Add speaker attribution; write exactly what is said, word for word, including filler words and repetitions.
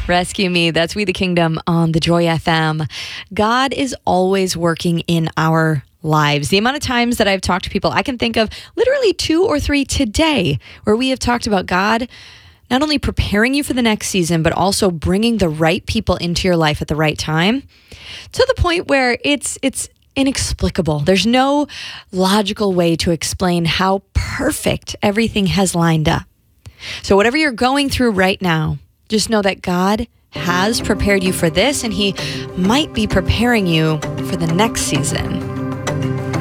Speaker 1: Rescue Me. That's We the Kingdom on the Joy F M. God is always working in our lives. The amount of times that I've talked to people, I can think of literally two or three today where we have talked about God not only preparing you for the next season, but also bringing the right people into your life at the right time, to the point where it's it's inexplicable. There's no logical way to explain how perfect everything has lined up. So whatever you're going through right now, just know that God has prepared you for this, and He might be preparing you for the next season.